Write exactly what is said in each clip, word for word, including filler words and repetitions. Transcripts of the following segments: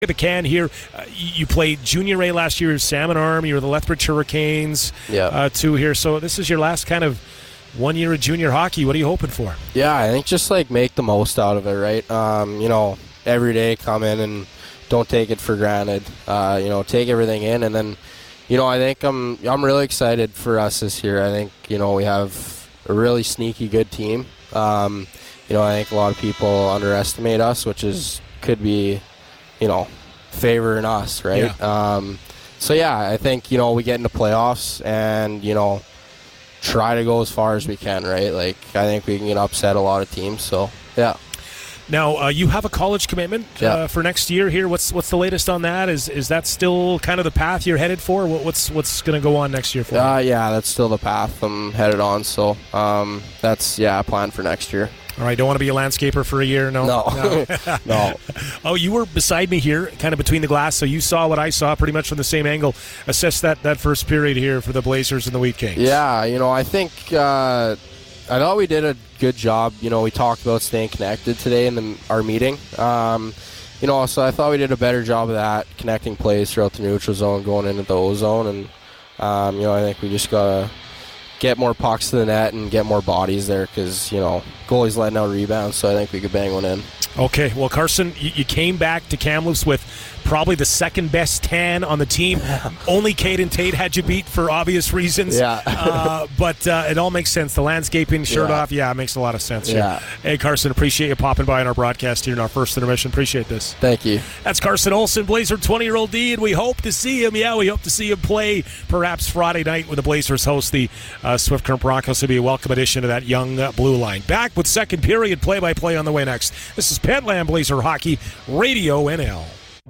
At the can here, uh, you played Junior A last year, Salmon Arm, you were the Lethbridge Hurricanes, yeah. uh, two here. So this is your last kind of one year of junior hockey. What are you hoping for? Yeah, I think just like make the most out of it, right? Um, you know, every day come in and don't take it for granted. Uh, you know, take everything in, and then, you know, I think I'm I'm really excited for us this year. I think, you know, we have a really sneaky good team. Um, you know, I think a lot of people underestimate us, which is could be, you know, favoring us, right? Yeah. Um, so, yeah, I think, you know, we get into playoffs and, you know, try to go as far as we can, right? Like, I think we can upset a lot of teams, so, yeah. Now, uh, you have a college commitment yeah. uh, for next year here. What's what's the latest on that? Is is that still kind of the path you're headed for? What, what's what's going to go on next year for uh, you? Yeah, that's still the path I'm headed on, so um, that's, yeah, a plan for next year. All right, don't want to be a landscaper for a year, no? No. No. no. Oh, you were beside me here, kind of between the glass, so you saw what I saw pretty much from the same angle. Assess that, that first period here for the Blazers and the Wheat Kings. Yeah, you know, I think uh, I thought we did a good job. You know, we talked about staying connected today in the, our meeting. Um, you know, so I thought we did a better job of that, connecting plays throughout the neutral zone, going into the O zone. And, um, you know, I think we just got to get more pucks to the net and get more bodies there because, you know, goalie's letting out rebounds, so I think we could bang one in. Okay, well, Carson, you, you came back to Kamloops with probably the second best tan on the team. Only Caden Tate had you beat for obvious reasons. Yeah. uh, but uh, it all makes sense. The landscaping, shirt yeah. off, yeah, it makes a lot of sense. Yeah. Here. Hey, Carson, appreciate you popping by on our broadcast here in our first intermission. Appreciate this. Thank you. That's Carson Olsen, Blazer twenty-year-old D, and we hope to see him. Yeah, we hope to see him play perhaps Friday night when the Blazers host the uh, Swift Current Broncos. It'll be a welcome addition to that young uh, blue line. Back with second period play-by-play on the way next. This is Petland Blazer Hockey, Radio N L.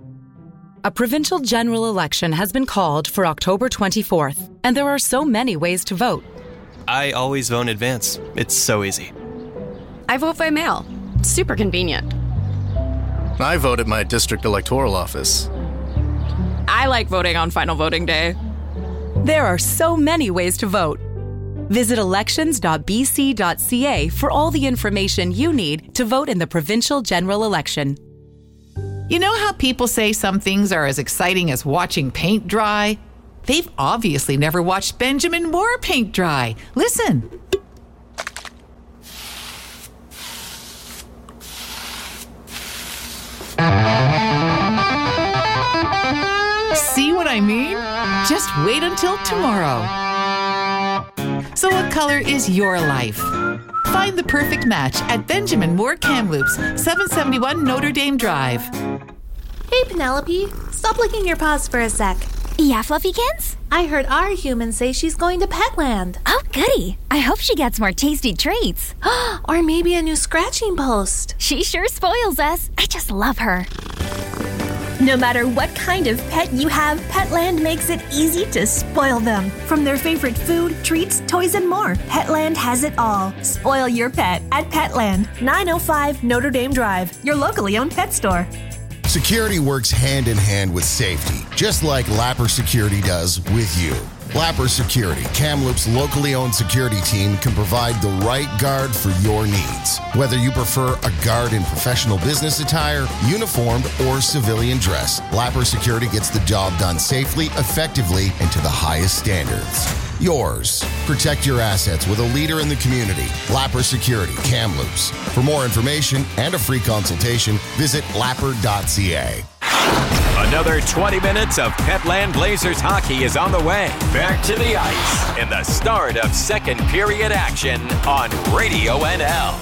A provincial general election has been called for October twenty-fourth, and there are so many ways to vote. I always vote in advance. It's so easy. I vote by mail. Super convenient. I vote at my district electoral office. I like voting on final voting day. There are so many ways to vote. Visit elections dot b c dot c a for all the information you need to vote in the provincial general election. You know how people say some things are as exciting as watching paint dry? They've obviously never watched Benjamin Moore paint dry. Listen. See what I mean? Just wait until tomorrow. So what color is your life? Find the perfect match at Benjamin Moore Kamloops, seven seventy-one Notre Dame Drive. Hey, Penelope. Stop licking your paws for a sec. Yeah, Fluffykins? I heard our human say she's going to Petland. Oh, goody. I hope she gets more tasty treats. Or maybe a new scratching post. She sure spoils us. I just love her. No matter what kind of pet you have, Petland makes it easy to spoil them. From their favorite food, treats, toys, and more, Petland has it all. Spoil your pet at Petland, nine oh five Notre Dame Drive, your locally owned pet store. Security works hand in hand with safety, just like Lapper Security does with you. Lapper Security, Kamloops' locally owned security team, can provide the right guard for your needs. Whether you prefer a guard in professional business attire, uniformed, or civilian dress, Lapper Security gets the job done safely, effectively, and to the highest standards. Yours. Protect your assets with a leader in the community. Lapper Security, Kamloops. For more information and a free consultation, visit lapper dot c a. Another twenty minutes of Petland Blazers hockey is on the way. Back to the ice in the start of second period action on Radio N L.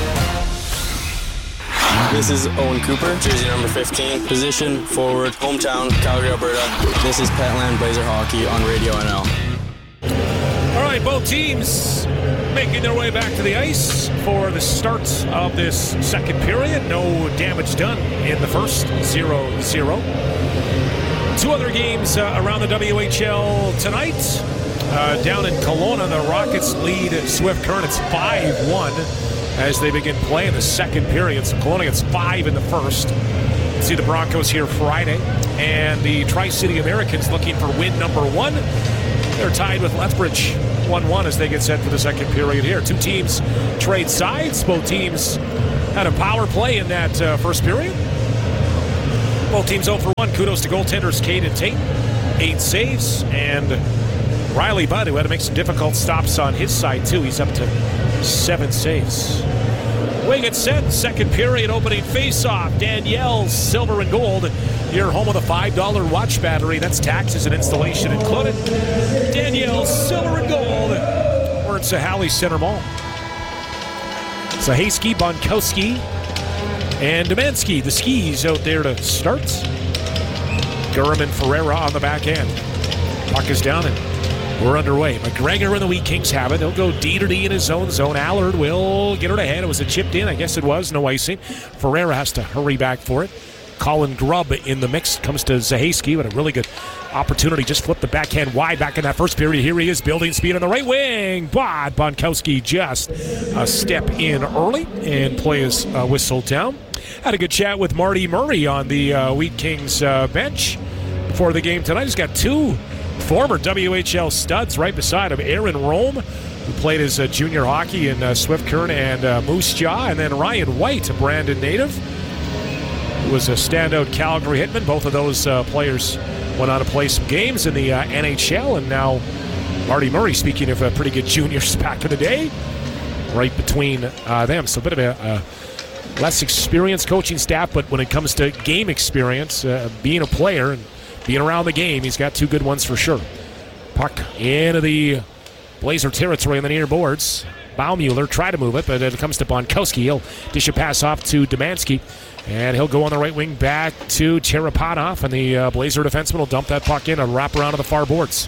This is Owen Cooper, jersey number fifteen, position, forward, hometown, Calgary, Alberta. This is Petland Blazer hockey on Radio N L. All right, both teams making their way back to the ice for the start of this second period. No damage done in the first, zero zero. Two other games uh, around the W H L tonight. Uh, down in Kelowna, the Rockets lead Swift Current. It's five one as they begin play in the second period. So Kelowna gets five in the first. See the Broncos here Friday. And the Tri-City Americans looking for win number one. They're tied with Lethbridge one one as they get set for the second period here. Two teams trade sides. Both teams had a power play in that uh, first period. Both teams oh for one. Kudos to goaltenders Caden Tate. Eight saves. And Riley Budd, who had to make some difficult stops on his side, too. He's up to seven saves. Wing it set. Second period opening face-off. Danielle, silver and gold. Your home with a five dollar watch battery. That's taxes and installation included. Danielle, silver and gold. We're at Sahali Center Mall. Zahayski, Bonkowski, and Domansky, the skis out there to start. Durham and Ferreira on the back end. Puck is down and we're underway. McGregor and the Wheat Kings have it. They'll go D to D in his own zone. Allard will get it ahead. It was a chipped in. I guess it was. No icing. Ferreira has to hurry back for it. Colin Grubb in the mix. Comes to Zahayski with a really good opportunity. Just flipped the backhand wide back in that first period. Here he is building speed on the right wing. But Bonkowski just a step in early and play is uh, whistled down. Had a good chat with Marty Murray on the uh, Wheat Kings uh, bench before the game tonight. He's got two former W H L studs right beside him. Aaron Rome, who played his uh, junior hockey in uh, Swift Current and uh, Moose Jaw. And then Ryan White, a Brandon native, who was a standout Calgary hitman. Both of those uh, players went on to play some games in the uh, N H L. And now Marty Murray, speaking of uh, pretty good juniors back in the day, right between uh, them. So a bit of a uh, less experienced coaching staff, but when it comes to game experience, uh, being a player and being around the game, he's got two good ones for sure. Puck into the Blazer territory on the near boards. Baumuller tried to move it, but it comes to Bonkowski. He'll dish a pass off to Domansky, and he'll go on the right wing back to Cherepanov, and the uh, Blazer defenseman will dump that puck in and wrap around to the far boards.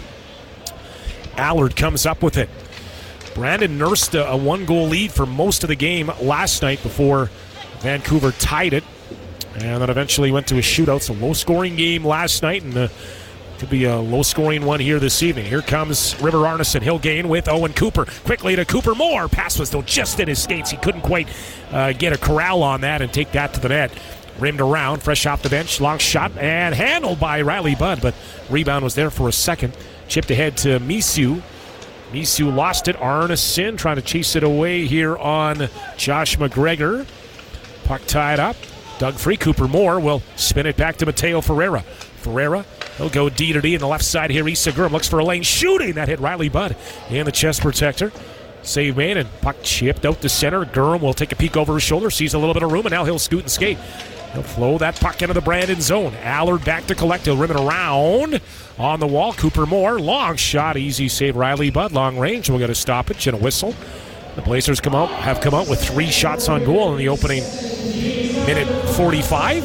Allard comes up with it. Brandon nursed a, a one-goal lead for most of the game last night before Vancouver tied it, and then eventually went to a shootout. It's a low-scoring game last night, and uh, could be a low-scoring one here this evening. Here comes River Arneson. He'll gain with Owen Cooper. Quickly to Cooper Moore. Pass was still just in his skates. He couldn't quite uh, get a corral on that and take that to the net. Rimmed around, fresh off the bench. Long shot and handled by Riley Budd, but rebound was there for a second. Chipped ahead to Misu. Misu lost it. Arneson trying to chase it away here on Josh McGregor. Puck tied up. Doug Free. Cooper Moore will spin it back to Mateo Ferreira. Ferreira, he'll go D to D in the left side here. Issa Gurm looks for a lane shooting. That hit Riley Budd in the chest protector. Save made and puck chipped out to center. Gurm will take a peek over his shoulder, sees a little bit of room, and now he'll scoot and skate. He'll flow that puck into the Brandon zone. Allard back to collect. He'll rim it around on the wall. Cooper Moore, long shot, easy save. Riley Budd, long range. We'll get a stoppage and a whistle. The Blazers come out, have come out with three shots on goal in the opening minute forty-five.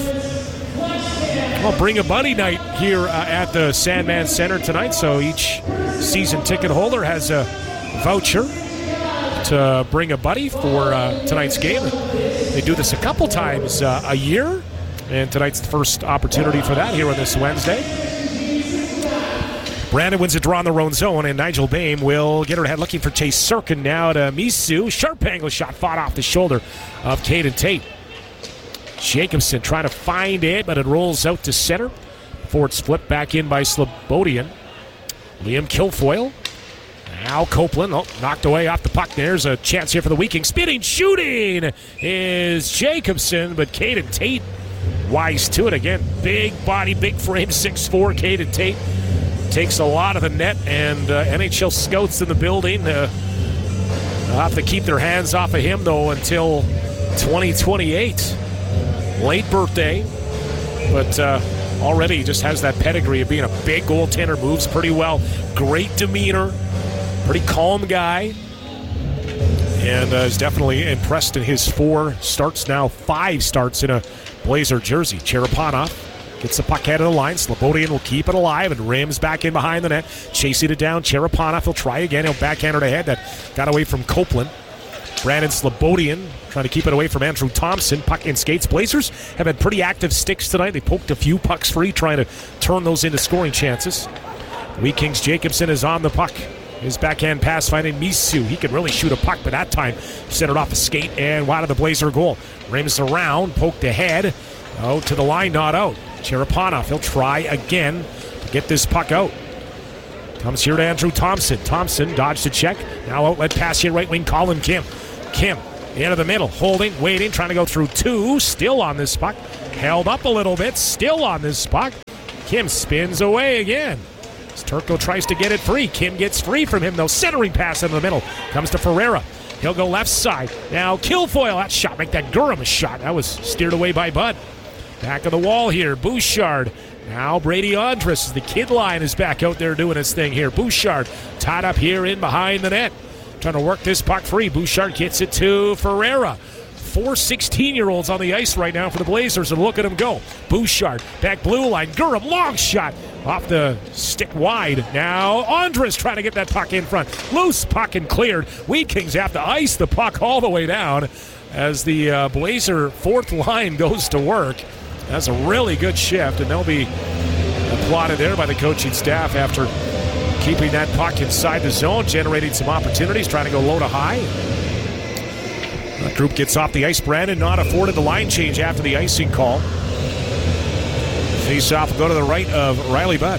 Well, bring a buddy night here uh, at the Sandman Center tonight. So each season ticket holder has a voucher to bring a buddy for uh, tonight's game. They do this a couple times uh, a year, and tonight's the first opportunity for that here on this Wednesday. Brandon wins a draw in their own zone, and Nigel Boehm will get her ahead looking for Chase Sirkin now to Misu. Sharp angle shot fought off the shoulder of Caden Tate. Jacobson trying to find it, but it rolls out to center before it's flipped back in by Slobodian. Liam Kilfoyle. Now Copeland, oh, knocked away off the puck. There's a chance here for the Wheat Kings. Spinning, shooting is Jacobson, but Caden Tate wise to it again. Big body, big frame, six foot four Caden Tate. Takes a lot of the net, and uh, N H L scouts in the building uh, will have to keep their hands off of him, though, until twenty twenty-eight. Late birthday, but uh, already he just has that pedigree of being a big goaltender, moves pretty well, great demeanor, pretty calm guy, and uh, is definitely impressed in his four starts now, five starts in a Blazer jersey. Cherepanov gets the puck head of the line. Slobodian will keep it alive and rims back in behind the net. Chasing it down. Cherepanov will try again. He'll backhand it ahead. That got away from Copeland. Brandon Slobodian trying to keep it away from Andrew Thompson. Puck in skates. Blazers have had pretty active sticks tonight. They poked a few pucks free, trying to turn those into scoring chances. Wheat Kings Jacobson is on the puck. His backhand pass finding Misu. He can really shoot a puck, but that time sent it off a skate and wide of the Blazer goal. Rims around, poked ahead. Out to the line, not out. Cherepanov, he'll try again to get this puck out. Comes here to Andrew Thompson. Thompson dodged a check. Now outlet pass here, right wing, Colin Kim. Kim into the middle, holding, waiting, trying to go through two. Still on this puck. held up a little bit, still on this puck. Kim spins away again. As Turco tries to get it free. Kim gets free from him, though. Centering pass in the middle. Comes to Ferreira. He'll go left side. Now Kilfoyle, that shot, make that Gurham a shot. That was steered away by Bud. Back of the wall here, Bouchard. Now Brady Andrus, the kid line, is back out there doing his thing here. Bouchard tied up here in behind the net. Trying to work this puck free. Bouchard gets it to Ferreira. Four sixteen-year-olds on the ice right now for the Blazers, and look at them go. Bouchard, back blue line. Gurham, long shot. Off the stick wide. Now Andrus trying to get that puck in front. Loose puck and cleared. Wheat Kings have to ice the puck all the way down as the uh, Blazer fourth line goes to work. That's a really good shift, and they'll be applauded there by the coaching staff after keeping that puck inside the zone, generating some opportunities, trying to go low to high. That group gets off the ice. Brandon not afforded the line change after the icing call. Face-off will go to the right of Riley Budd.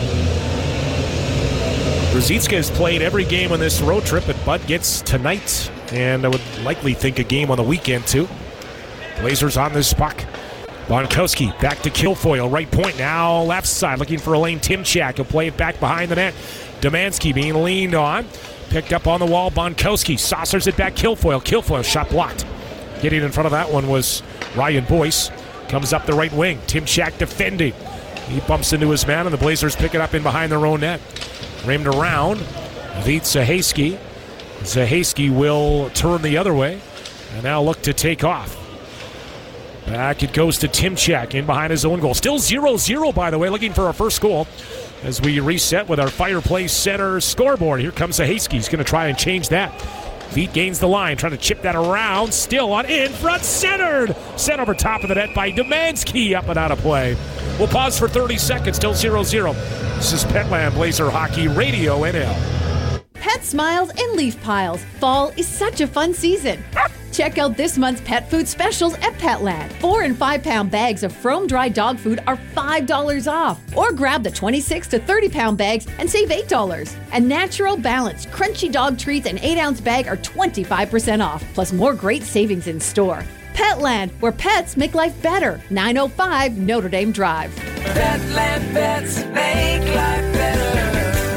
Ruzicka has played every game on this road trip, but Budd gets tonight, and I would likely think a game on the weekend too. Blazers on this puck. Bonkowski back to Kilfoyle, right point, now left side, looking for Elaine Timchak. He'll play it back behind the net. Domanski being leaned on, picked up on the wall. Bonkowski saucers it back. Kilfoyle, Kilfoyle, shot blocked. Getting in front of that one was Ryan Boyce. Comes up the right wing. Timchak defending. He bumps into his man, and the Blazers pick it up in behind their own net. Rimmed around. Veet Zahaski. Zahaski will turn the other way and now look to take off. Back it goes to Timchak in behind his own goal. Still zero zero, by the way, looking for our first goal as we reset with our Fireplace Center scoreboard. Here comes Zahaski. He's going to try and change that. Veet gains the line, trying to chip that around. Still on in front, centered. Sent over top of the net by Domanski, up and out of play. We'll pause for thirty seconds, still zero zero. This is Petland Blazer Hockey Radio N L. Pet smiles and leaf piles. Fall is such a fun season. Check out this month's pet food specials at Petland. Four and five pound bags of Frome dry dog food are five dollars off. Or grab the twenty-six to thirty pound bags and save eight dollars. And Natural Balance crunchy dog treats and eight ounce bag are twenty-five percent off. Plus more great savings in store. Petland, where pets make life better. nine oh five Notre Dame Drive. Petland pets make life better.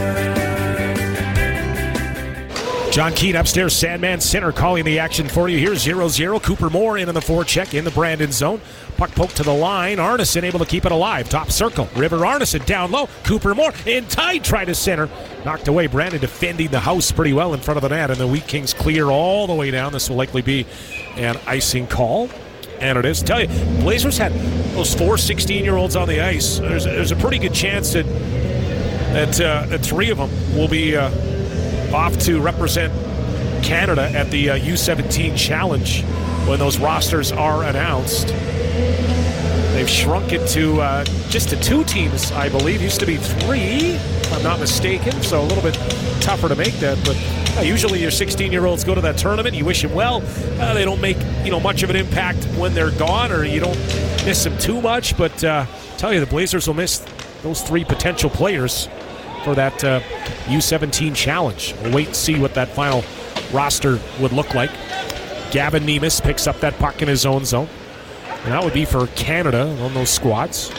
John Keane upstairs, Sandman center calling the action for you here. zero zero. Cooper Moore in on the forecheck in the Brandon zone. Puck poked to the line. Arneson able to keep it alive. Top circle. River Arneson down low. Cooper Moore in tight. Try to center. Knocked away. Brandon defending the house pretty well in front of the net. And the Wheat Kings clear all the way down. This will likely be an icing call. And it is. Tell you, Blazers had those four sixteen-year-olds on the ice. There's, there's a pretty good chance that, that, uh, that three of them will be Uh, off to represent Canada at the uh, U seventeen Challenge when those rosters are announced. They've shrunk it to uh, just to two teams, I believe. Used to be three, if I'm not mistaken, so a little bit tougher to make that. But uh, usually your sixteen-year-olds go to that tournament. You wish them well. Uh, they don't make you know much of an impact when they're gone, or you don't miss them too much. But uh, I tell you, the Blazers will miss those three potential players for that uh, U seventeen Challenge. We'll wait and see what that final roster would look like. Gavin Nemes picks up that puck in his own zone. And that would be for Canada on those squads.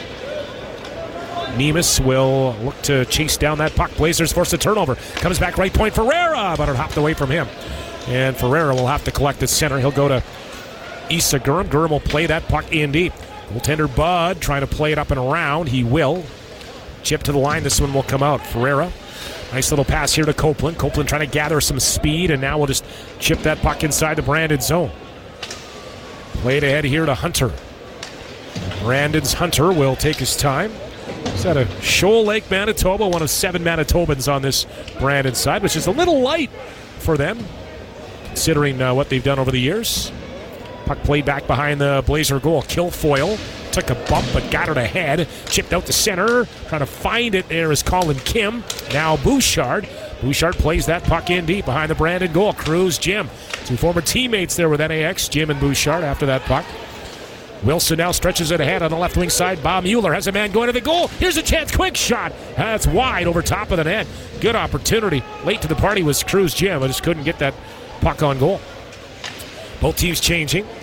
Nemes will look to chase down that puck. Blazers force a turnover. Comes back right point, Ferreira, but it hopped away from him. And Ferreira will have to collect at center. He'll go to Issa Gurham. Gurham will play that puck in deep. Goaltender Bud trying to play it up and around. He will. Chip to the line. This one will come out. Ferreira. Nice little pass here to Copeland. Copeland trying to gather some speed, and now we'll just chip that puck inside the Brandon zone. Played ahead here to Hunter. Brandon's Hunter will take his time. He's out of Shoal Lake, Manitoba, one of seven Manitobans on this Brandon side, which is a little light for them, considering uh, what they've done over the years. Puck played back behind the Blazer goal. Kilfoyle took a bump but got it ahead. Chipped out to center. Trying to find it there is Colin Kim. Now Bouchard. Bouchard plays that puck in deep behind the Brandon goal. Cruz, Jim. Two former teammates there with N A X, Jim and Bouchard after that puck. Wilson now stretches it ahead on the left wing side. Bob Mueller has a man going to the goal. Here's a chance. Quick shot. That's wide over top of the net. Good opportunity. Late to the party was Cruz, Jim. I just couldn't get that puck on goal. Both teams changing.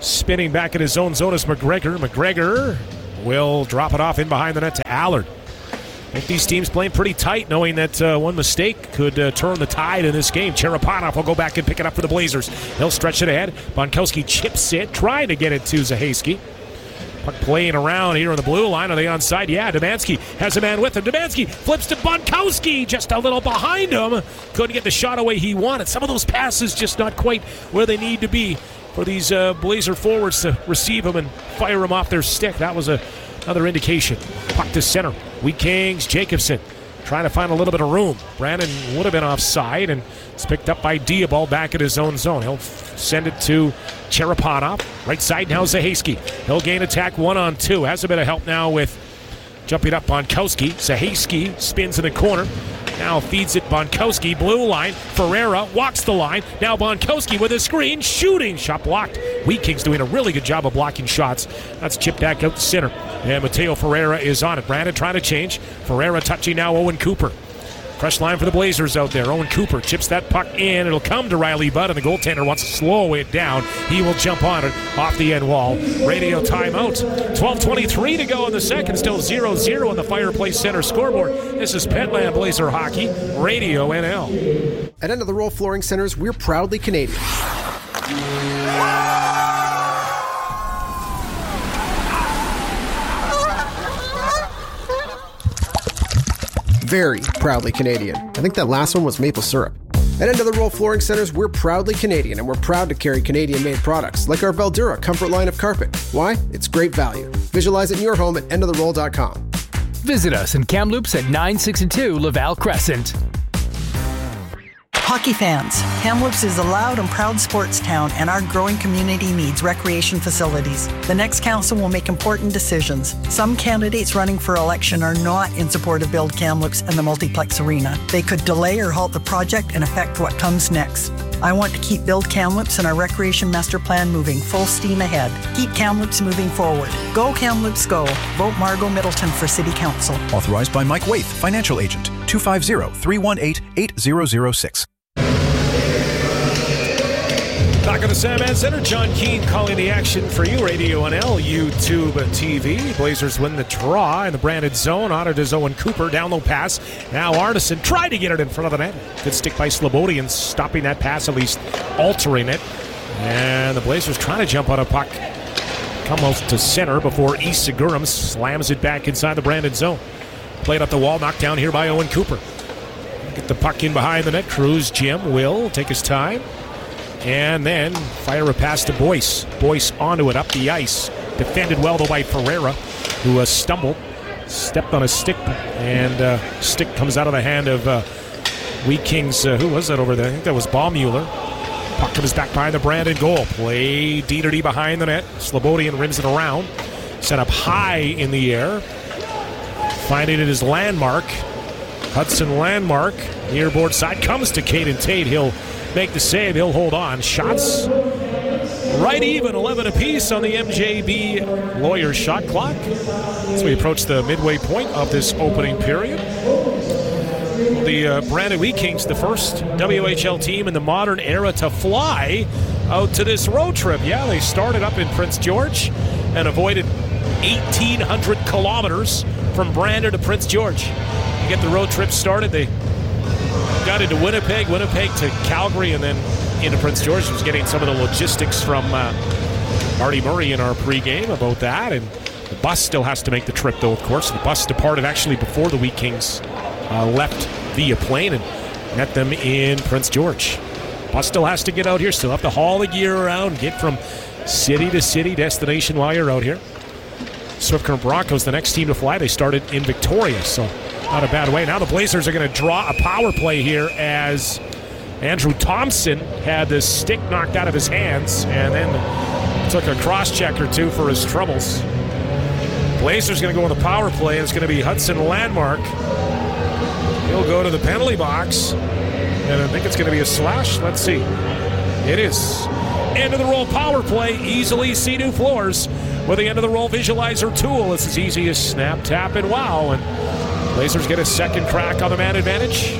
Spinning back in his own zone is McGregor. McGregor will drop it off in behind the net to Allard. I think these teams playing pretty tight, knowing that uh, one mistake could uh, turn the tide in this game. Cherepanov will go back and pick it up for the Blazers. He'll stretch it ahead. Bonkowski chips it, trying to get it to Zahaski. Puck playing around here on the blue line. Are they onside? Yeah, Demansky has a man with him. Demansky flips to Bonkowski, just a little behind him. Couldn't get the shot away he wanted. Some of those passes just not quite where they need to be for these uh, Blazer forwards to receive them and fire them off their stick. That was a, another indication. Puck to center. Wheat Kings, Jacobson trying to find a little bit of room. Brandon would have been offside, and it's picked up by Diabol back at his own zone. He'll f- send it to Cherepanov. Right side now, Zahaski. He'll gain attack one on two. Has a bit of help now with jumping up Bonkowski. Zahaski spins in the corner. Now feeds it Bonkowski. Blue line. Ferreira walks the line. Now Bonkowski with a screen. Shooting. Shot blocked. Wheat Kings doing a really good job of blocking shots. That's chipped back out to center. And Mateo Ferreira is on it. Brandon trying to change. Ferreira touching now Owen Cooper. Fresh line for the Blazers out there. Owen Cooper chips that puck in. It'll come to Riley Budd, and the goaltender wants to slow it down. He will jump on it off the end wall. Radio timeout. twelve twenty-three to go in the second. Still zero zero on the Fireplace Center scoreboard. This is Petland Blazer Hockey, Radio N L. At End of the Roll Flooring Centers, we're proudly Canadian. Very proudly Canadian. I think that last one was maple syrup. At End of the Roll Flooring Centers, we're proudly Canadian, and we're proud to carry Canadian-made products, like our Veldura Comfort line of carpet. Why? It's great value. Visualize it in your home at end of the roll dot com. Visit us in Kamloops at nine sixty-two Laval Crescent. Hockey fans, Kamloops is a loud and proud sports town, and our growing community needs recreation facilities. The next council will make important decisions. Some candidates running for election are not in support of Build Kamloops and the Multiplex Arena. They could delay or halt the project and affect what comes next. I want to keep Build Kamloops and our recreation master plan moving full steam ahead. Keep Kamloops moving forward. Go Kamloops, go. Vote Margot Middleton for City Council. Authorized by Mike Waith, Financial Agent. two five zero, three one eight, eight zero zero six. Back at the Sandman Center, John Keane calling the action for you, Radio N L, YouTube T V. Blazers win the draw in the branded zone. Honored is Owen Cooper, down low pass. Now Arneson tried to get it in front of the net. Good stick by Slobodian, stopping that pass, at least altering it. And the Blazers trying to jump on a puck. Come out to center before East Segurum slams it back inside the branded zone. Played up the wall, knocked down here by Owen Cooper. Get the puck in behind the net. Cruz, Jim will take his time. And then fire a pass to Boyce. Boyce onto it, up the ice. Defended well, though, by Ferreira, who uh, stumbled, stepped on a stick, and uh, stick comes out of the hand of uh, Wheat Kings. Uh, who was that over there? I think that was Baumuller. Puck comes back behind the Brandon goal. Play D-to-D behind the net. Slobodian rims it around. Set up high in the air. Finding it is Landmark. Hudson Landmark, near board side, comes to Caden Tate. He'll make the save. He'll hold on. Shots right even, eleven apiece on the M J B Lawyers shot clock as we approach the midway point of this opening period. The uh, Brandon Wheat Kings, the first W H L team in the modern era to fly out to this road trip. Yeah, they started up in Prince George and avoided eighteen hundred kilometers from Brandon to Prince George. To get the road trip started, they got into Winnipeg, Winnipeg to Calgary, and then into Prince George. Was getting some of the logistics from uh, Marty Murray in our pregame about that. And the bus still has to make the trip, though, of course. The bus departed actually before the Wheat Kings uh, left via plane and met them in Prince George. Bus still has to get out here, still have to haul the gear around, get from city to city destination while you're out here. Swift Current Broncos, the next team to fly, they started in Victoria, so not a bad way. Now the Blazers are going to draw a power play here as Andrew Thompson had the stick knocked out of his hands and then took a cross-check or two for his troubles. Blazers going to go on the power play, and it's going to be Hudson Landmark. He'll go to the penalty box, and I think it's going to be a slash. Let's see. It is. End of the roll power play. Easily Sea-Doo Floors with the end of the roll visualizer tool. It's as easy as snap, tap, and wow. And Blazers get a second crack on the man advantage.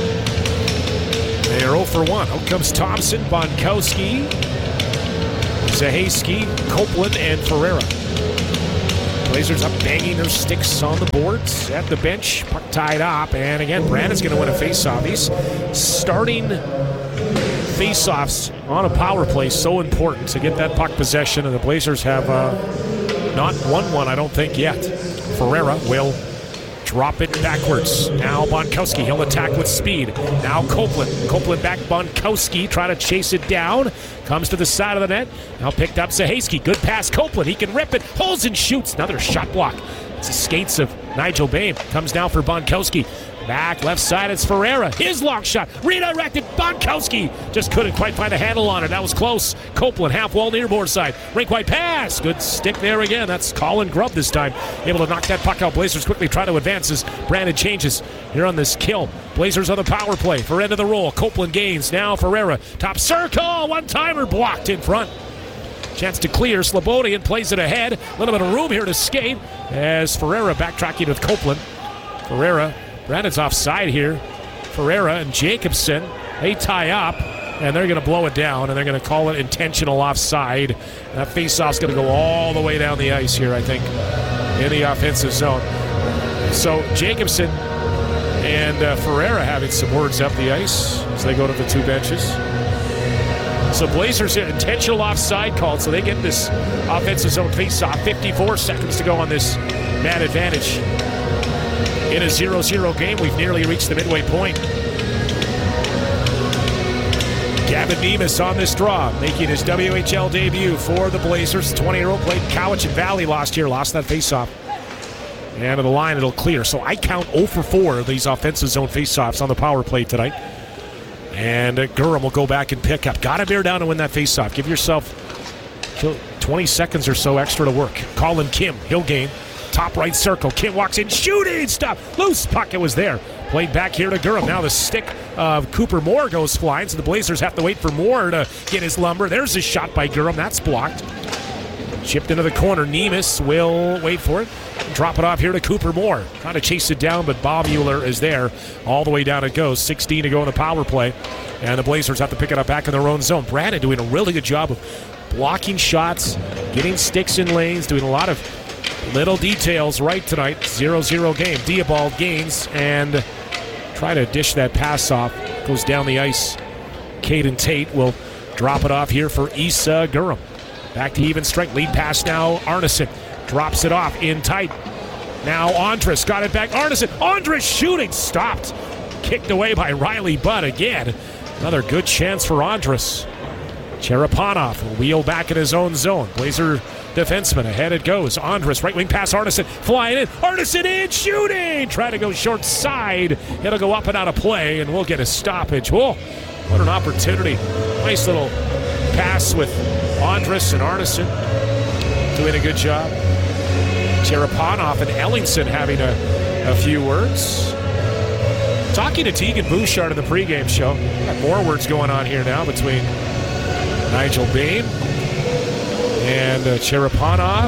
They are oh for one. Out comes Thompson. Bonkowski Zahaski, Copeland, and Ferreira. Blazers up banging their sticks on the boards at the bench. Puck tied up, and again, Brandon's going to win a faceoff. These starting faceoffs on a power play so important to get that puck possession, and the Blazers have uh, not won one, I don't think, yet. Ferreira will drop it backwards. Now Bonkowski, he'll attack with speed. Now Copeland. Copeland back, Bonkowski, try to chase it down. Comes to the side of the net. Now picked up Zahaski. Good pass, Copeland. He can rip it. Pulls and shoots. Another shot block. It's the skates of Nigel Bain. Comes now for Bonkowski. Back left side, it's Ferreira. His long shot. Redirected. Bonkowski just couldn't quite find a handle on it. That was close. Copeland, half wall near board side. Rink wide pass. Good stick there again. That's Colin Grubb this time. Able to knock that puck out. Blazers quickly try to advance as Brandon changes here on this kill. Blazers on the power play for end of the roll. Copeland gains. Now Ferreira. Top circle. One-timer blocked in front. Chance to clear. Slobodian plays it ahead. A little bit of room here to skate as Ferreira backtracking with Copeland. Ferreira. Brandon's offside here. Ferreira and Jacobson, they tie up, and they're going to blow it down, and they're going to call it intentional offside. And that faceoff's going to go all the way down the ice here, I think, in the offensive zone. So Jacobson and uh, Ferreira having some words up the ice as they go to the two benches. So Blazers here, intentional offside called, so they get this offensive zone faceoff. fifty-four seconds to go on this man advantage. In a zero zero game, we've nearly reached the midway point. Gavin Nemes on this draw, making his W H L debut for the Blazers. twenty-year-old played Cowichan Valley last year, lost that faceoff. And to the line, it'll clear. So I count zero for four of these offensive zone faceoffs on the power play tonight. And uh, Gurram will go back and pick up. Got to bear down to win that faceoff. Give yourself twenty seconds or so extra to work. Colin Kim, he'll gain. Top right circle. Kim walks in, shooting, stop. Loose puck, it was there. Played back here to Gurram. Now the stick of Cooper Moore goes flying, so the Blazers have to wait for Moore to get his lumber. There's a shot by Gurram. That's blocked. Chipped into the corner. Nemes will wait for it. Drop it off here to Cooper Moore. Trying to chase it down, but Bob Mueller is there. All the way down it goes. sixteen to go in the power play. And the Blazers have to pick it up back in their own zone. Brandon doing a really good job of blocking shots, getting sticks in lanes, doing a lot of little details right tonight. zero zero game. Diabald gains and try to dish that pass off. Goes down the ice. Caden Tate will drop it off here for Issa Gurram. Back to even strength. Lead pass now. Arneson drops it off in tight. Now Andrus got it back. Arneson. Andrus shooting. Stopped. Kicked away by Riley Budd again. Another good chance for Andrus. Cherepanov will wheel back in his own zone. Blazer defenseman. Ahead it goes. Andrus, right wing pass. Arneson flying in. Arneson in, shooting. Try to go short side. It'll go up and out of play, and we'll get a stoppage. Whoa, what an opportunity. Nice little pass with Andrus and Arneson doing a good job. Cherepanov and Ellingson having a, a few words. Talking to Tegan Bouchard in the pregame show. Got more words going on here now between Nigel Bain and uh, Cherepanov.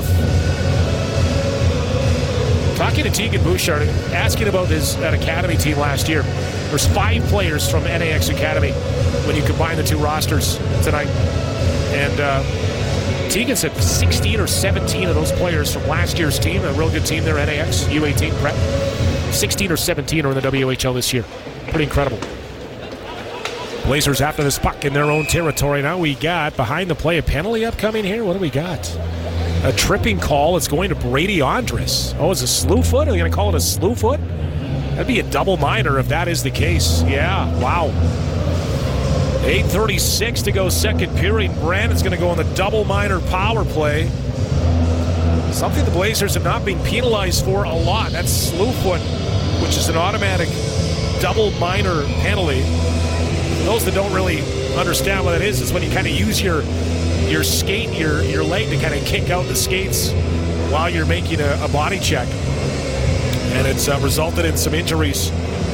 Talking to Tegan Bouchard, asking about his that academy team last year. There's five players from N A X Academy when you combine the two rosters tonight. And uh, Tegan said sixteen or seventeen of those players from last year's team, a real good team there, N A X, U eighteen prep. sixteen or seventeen are in the W H L this year. Pretty incredible. Blazers after this puck in their own territory. Now we got behind the play a penalty upcoming here. What do we got? A tripping call. It's going to Brady Andrus. Oh, it's a slew foot? Are they going to call it a slew foot? That'd be a double minor if that is the case. Yeah, wow. eight thirty-six to go second period. Brandon's going to go on the double minor power play. Something the Blazers have not been penalized for a lot. That's slew foot, which is an automatic double minor penalty. For those that don't really understand what it is, it's when you kind of use your your skate, your your leg to kind of kick out the skates while you're making a, a body check. And it's uh, resulted in some injuries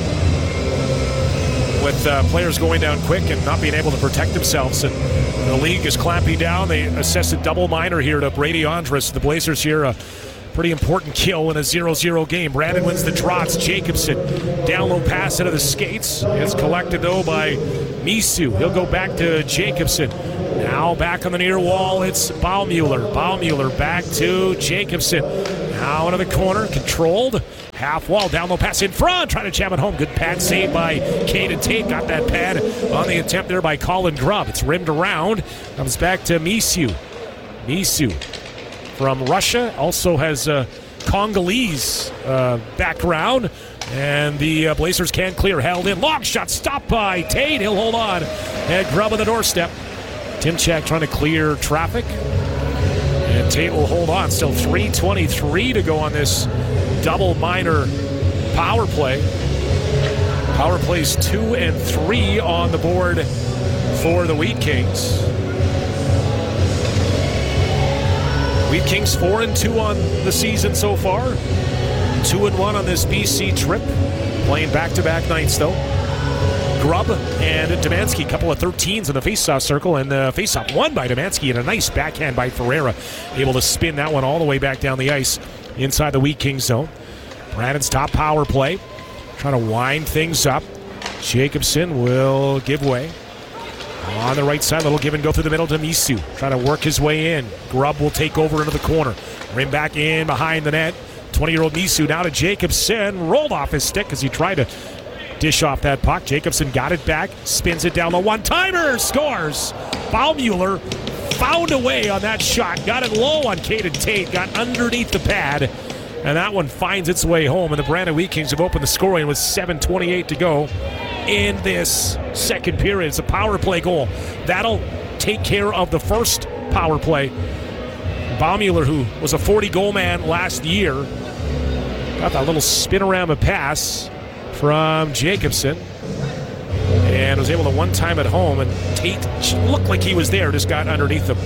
with uh, players going down quick and not being able to protect themselves. And the league is clamping down. They assess a double minor here to Brady Andrus. The Blazers here, a pretty important kill in a zero zero game. Brandon wins the draw. It's Jacobson. Down low pass into the skates. It's collected, though, by Misu. He'll go back to Jacobson. Now back on the near wall, it's Baumüller. Baumüller back to Jacobson. Now into the corner, controlled. Half wall, down low pass in front, trying to jam it home. Good pad save by Caden Tate. Got that pad on the attempt there by Colin Grubb. It's rimmed around. Comes back to Misu. Misu from Russia. Also has a Congolese uh, background. And the uh, Blazers can clear. Held in. Long shot stopped by Tate. He'll hold on. And Grubb on the doorstep. Timchak trying to clear traffic. And Tate will hold on. Still three twenty-three to go on this double minor power play. Power plays two and three on the board for the Wheat Kings. Wheat Kings four and two on the season so far. Two and one on this B C trip. Playing back-to-back nights though. Grubb and Demansky, couple of thirteens in the faceoff circle, and the faceoff won by Demansky, and a nice backhand by Ferreira, able to spin that one all the way back down the ice inside the Wheat Kings zone. Brandon's top power play, trying to wind things up. Jacobson will give way. On the right side, little give and go through the middle to Misu, trying to work his way in. Grubb will take over into the corner. Rim back in behind the net. twenty-year-old Misu now to Jacobson, rolled off his stick as he tried to dish off that puck. Jacobson got it back, spins it down the one-timer, scores. Baumüller found a way on that shot, got it low on Caden Tate, got underneath the pad, and that one finds its way home. And the Brandon Wheat Kings have opened the scoring with seven twenty-eight to go in this second period. It's a power play goal. That'll take care of the first power play. Baumüller, who was a forty-goal man last year, got that little spin-around pass from Jacobson and was able to one-time at home, and Tate looked like he was there, just got underneath him.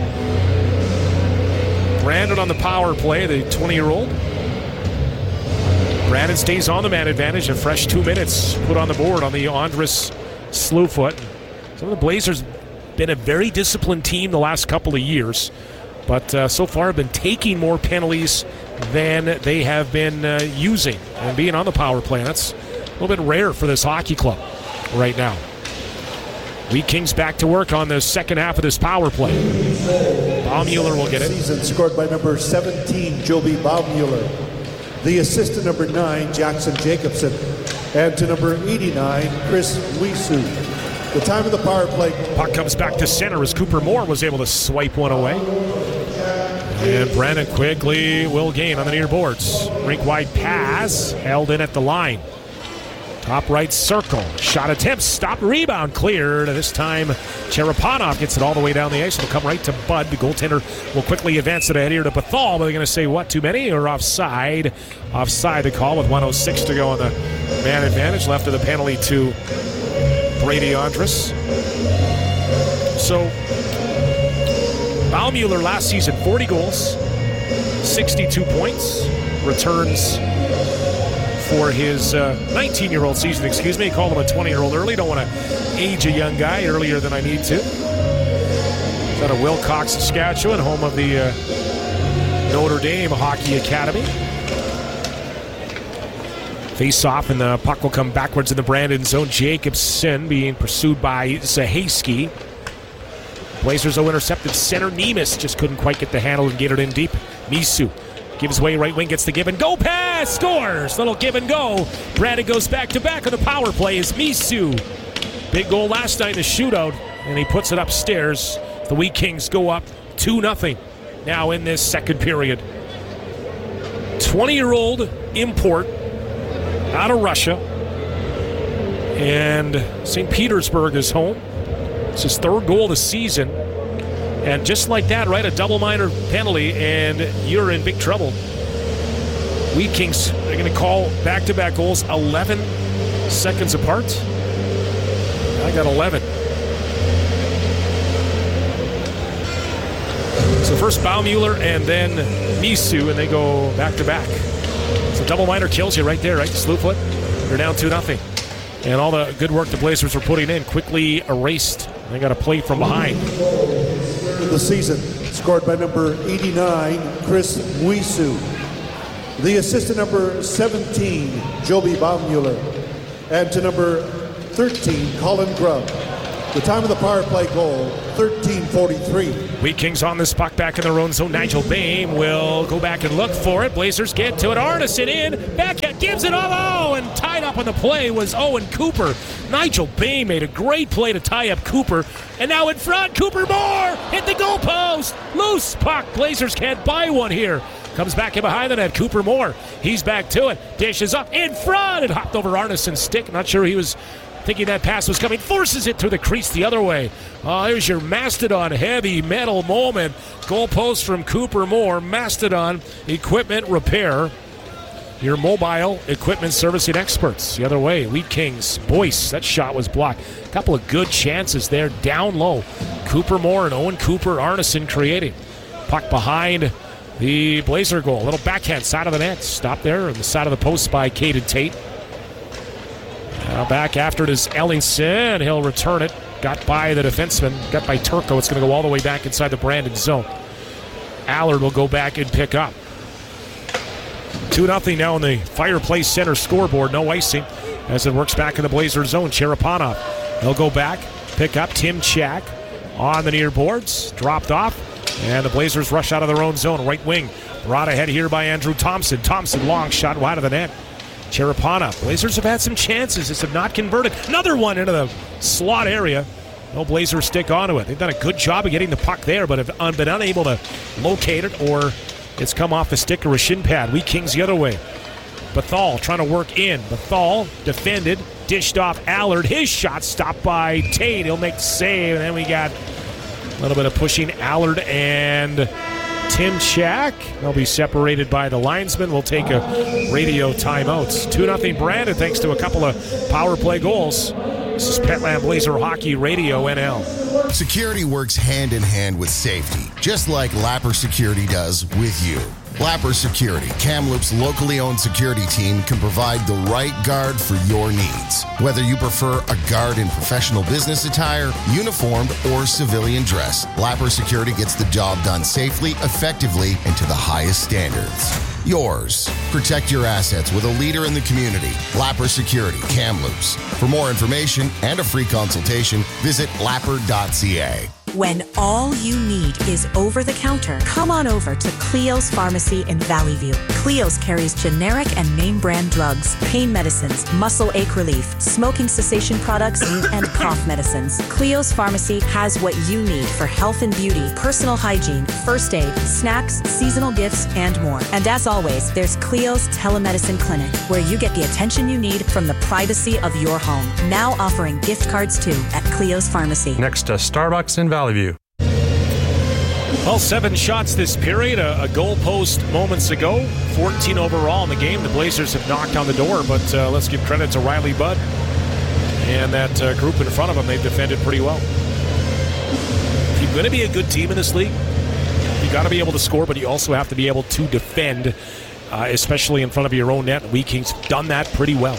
Brandon on the power play, the twenty-year-old. Brandon stays on the man advantage, a fresh two minutes put on the board on the Andres Slewfoot. Some of the Blazers have been a very disciplined team the last couple of years, but uh, so far have been taking more penalties than they have been uh, using and being on the power play. That's a little bit rare for this hockey club right now. Wheat Kings back to work on the second half of this power play. Baumüller will get it. Season scored by number seventeen, Joby Baumüller. The assistant, number nine, Jackson Jacobson. And to number eighty-nine, Chris Misu. The time of the power play. Puck comes back to center as Cooper Moore was able to swipe one away. And Brandon quickly will gain on the near boards. Rink-wide pass, held in at the line. Top right circle. Shot attempt, stopped, rebound, cleared. This time, Cherepanov gets it all the way down the ice. It'll come right to Bud. The goaltender will quickly advance it ahead here to Bethal. But they're going to say, what, too many or offside? Offside the call with one oh six to go on the man advantage. Left of the penalty to Brady Andres. So, Baumüller last season, forty goals, sixty-two points, returns for his uh, nineteen-year-old season, excuse me. Called him a twenty-year-old early. Don't want to age a young guy earlier than I need to. He's out of Wilcox, Saskatchewan, home of the uh, Notre Dame Hockey Academy. Face off, and the puck will come backwards in the Brandon zone. Jacobson being pursued by Zahaski. Blazers, though, intercepted center. Nemes just couldn't quite get the handle and get it in deep. Misu gives way, right wing, gets the give and go pass, scores. Little give and go. Brandon goes back to back on the power play is Misu. Big goal last night in the shootout, and he puts it upstairs. The Wheat Kings go up two nothing now in this second period. twenty-year-old import out of Russia, and Saint Petersburg is home. It's his third goal this season. And just like that, right, a double minor penalty, and you're in big trouble. Wheat Kings are going to call back-to-back goals eleven seconds apart. I got eleven. So first Baumüller and then Misu, and they go back-to-back. So double minor kills you right there, right? Slewfoot, they're down two nothing. And all the good work the Blazers were putting in quickly erased. They got a play from behind. The season scored by number eighty-nine, Chris Misu. The assistant, number seventeen, Joby Baumüller. And to number thirteen, Colin Grubb. The time of the power play goal, thirteen forty-three. Wheat Kings on this puck back in their own zone. Nigel Boehm will go back and look for it. Blazers get to it. Arneson in. Backhand gives it all. Oh, and tied up on the play was Owen Cooper. Nigel Boehm made a great play to tie up Cooper. And now in front, Cooper Moore hit the goalpost. Loose puck. Blazers can't buy one here. Comes back in behind the net. Cooper Moore. He's back to it. Dishes up in front. It hopped over Arneson's stick. Not sure he was thinking that pass was coming. Forces it through the crease the other way. Oh, there's your Mastodon heavy metal moment. Goalpost from Cooper Moore. Mastodon Equipment Repair. Your mobile equipment servicing experts. The other way, Wheat Kings. Boyce, that shot was blocked. A couple of good chances there down low. Cooper Moore and Owen Cooper Arneson creating. Puck behind the Blazer goal. A little backhand side of the net. Stop there on the side of the post by Caden Tate. Now back after it is Ellingson. He'll return it. Got by the defenseman. Got by Turco. It's going to go all the way back inside the Brandon zone. Allard will go back and pick up. two nothing now on the Fireplace Center scoreboard. No icing as it works back in the Blazer zone. Cherepanov. He'll go back. Pick up Tim Chak on the near boards. Dropped off. And the Blazers rush out of their own zone. Right wing. Brought ahead here by Andrew Thompson. Thompson long shot wide of the net. Cherepanov. Blazers have had some chances. Just have not converted. Another one into the slot area. No Blazers stick onto it. They've done a good job of getting the puck there, but have been unable to locate it, or it's come off the stick or a shin pad. Wheat Kings the other way. Bethal trying to work in. Bethal defended. Dished off Allard. His shot stopped by Tate. He'll make the save. And then we got a little bit of pushing Allard and Tim Chak. They'll be separated by the linesman. We'll take a radio timeout. two nothing Brandon thanks to a couple of power play goals. This is Petland Blazer Hockey Radio N L. Security works hand in hand with safety, just like Lapper Security does with you. Lapper Security, Kamloops' locally owned security team, can provide the right guard for your needs. Whether you prefer a guard in professional business attire, uniformed, or civilian dress, Lapper Security gets the job done safely, effectively, and to the highest standards. Yours. Protect your assets with a leader in the community. Lapper Security, Kamloops. For more information and a free consultation, visit lapper dot c a. When all you need is over-the-counter, come on over to Cleo's Pharmacy in Valley View. Cleo's carries generic and name-brand drugs, pain medicines, muscle ache relief, smoking cessation products, and cough medicines. Cleo's Pharmacy has what you need for health and beauty, personal hygiene, first aid, snacks, seasonal gifts, and more. And as always, there's Cleo's Telemedicine Clinic, where you get the attention you need from the privacy of your home. Now offering gift cards too at Cleo's Pharmacy. Next to Starbucks in Valley View. Well, seven shots this period, a, a goal post moments ago, fourteen overall in the game. The Blazers have knocked on the door, but uh, let's give credit to Riley Budd and that uh, group in front of him. They've defended pretty well. If you're going to be a good team in this league, you got to be able to score, but you also have to be able to defend, uh, especially in front of your own net. Wheat Kings have done that pretty well.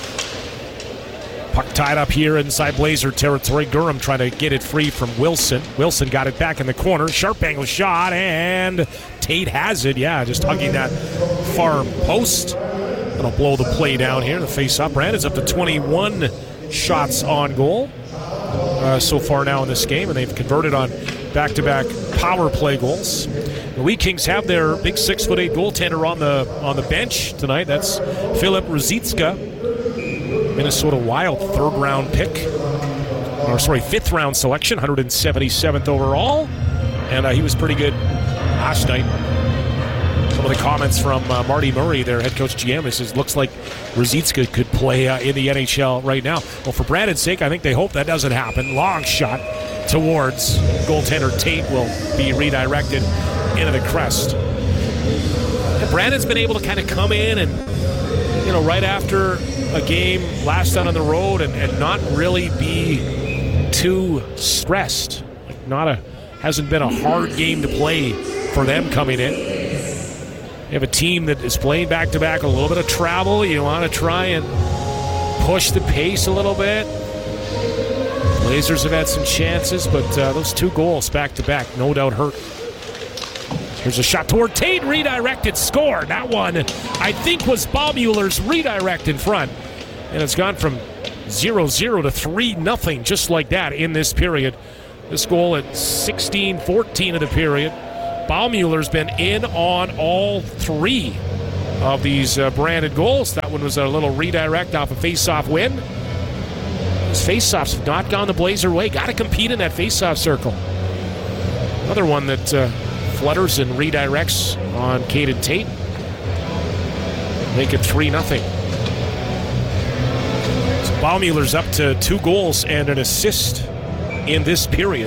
Puck tied up here inside Blazer territory. Durham trying to get it free from Wilson. Wilson got it back in the corner. Sharp angle shot, and Tate has it. Yeah, just hugging that far post. That'll blow the play down here. The face-up. Brandon's up to twenty-one shots on goal uh, so far now in this game, and they've converted on back-to-back power play goals. The Wheat Kings have their big six foot eight goaltender on the on the bench tonight. That's Filip Ruzicka, Minnesota Wild third-round pick, or sorry, fifth-round selection, one hundred seventy-seventh overall, and uh, he was pretty good last night. Some of the comments from uh, Marty Murray, their head coach G M, he says, looks like Ruzicka could play uh, in the N H L right now. Well, for Brandon's sake, I think they hope that doesn't happen. Long shot towards goaltender Tate will be redirected into the crest. And Brandon's been able to kind of come in and, you know, right after a game last out on the road and, and not really be too stressed. Like not a hasn't been a hard game to play for them coming in. You have a team that is playing back-to-back, a little bit of travel. You want to try and push the pace a little bit. Blazers have had some chances, but uh, those two goals back-to-back no doubt hurt. Here's a shot toward Tate, redirected, score. That one, I think, was Baumuller's redirect in front. And it's gone from zero zero to three nothing, just like that in this period. This goal at sixteen fourteen of the period. Baumuller's been in on all three of these uh, branded goals. That one was a little redirect off a face-off win. These face-offs have not gone the Blazer way. Got to compete in that face-off circle. Another one that uh, flutters and redirects on Caden Tate. Make it three nothing. So Baumuller's up to two goals and an assist in this period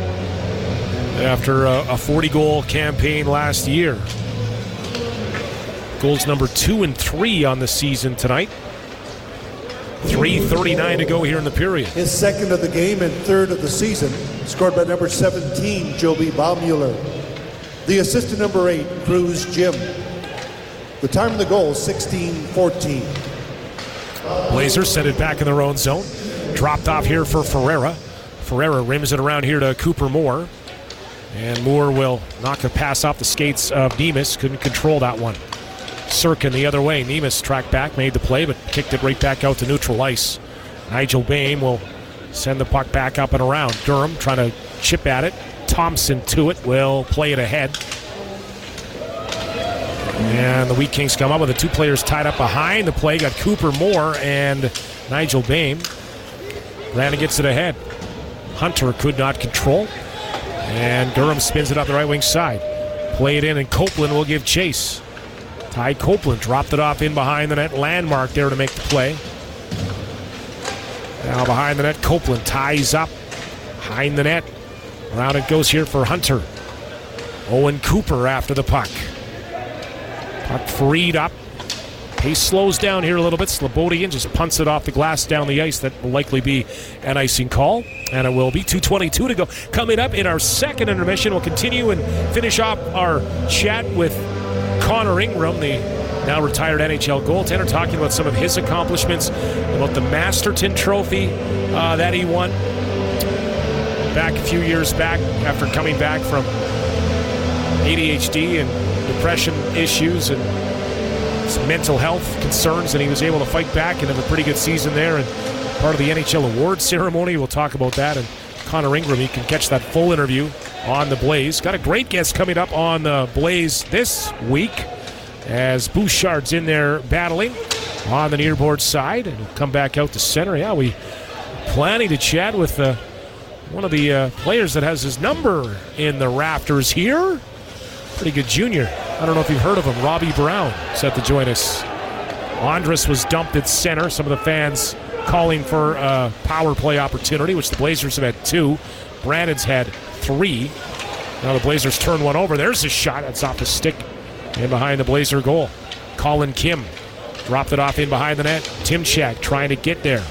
after a forty-goal campaign last year. Goals number two and three on the season tonight. three thirty-nine to go here in the period. His second of the game and third of the season, scored by number seventeen, Joby Baumuller. The assist to number eight, Cruz Jim. The time of the goal, sixteen fourteen. Blazers send it back in their own zone. Dropped off here for Ferreira. Ferreira rims it around here to Cooper Moore. And Moore will knock a pass off the skates of Nemes. Couldn't control that one. Sirkin the other way. Nemes tracked back, made the play, but kicked it right back out to neutral ice. Nigel Bain will send the puck back up and around. Durham trying to chip at it. Thompson to it, will play it ahead. And the Wheat Kings come up with the two players tied up behind the play. Got Cooper Moore and Nigel Bain. Brandon gets it ahead. Hunter could not control. And Durham spins it up the right wing side. Play it in, and Copeland will give chase. Ty Copeland dropped it off in behind the net. Landmark there to make the play. Now behind the net, Copeland ties up behind the net. Around it goes here for Hunter. Owen Cooper after the puck. Puck freed up. Pace slows down here a little bit. Slobodian just punts it off the glass down the ice. That will likely be an icing call. And it will be two twenty-two to go. Coming up in our second intermission, we'll continue and finish off our chat with Connor Ingram, the now retired N H L goaltender, talking about some of his accomplishments, about the Masterton Trophy uh, that he won back a few years back after coming back from A D H D and depression issues and some mental health concerns, and he was able to fight back and have a pretty good season there and part of the N H L award ceremony. We'll talk about that. And Connor Ingram, you can catch that full interview on the Blaze. Got a great guest coming up on the Blaze this week as Bouchard's in there battling on the nearboard side, and he'll come back out to center. Yeah, we planning to chat with uh, one of the uh, players that has his number in the rafters here. Pretty good junior. I don't know if you've heard of him. Robbie Brown set to join us. Andrus was dumped at center. Some of the fans calling for a power play opportunity, which the Blazers have had two. Brandon's had three. Now the Blazers turn one over. There's a shot. That's off the stick and behind the Blazer goal. Colin Kim dropped it off in behind the net. Timchak trying to get there.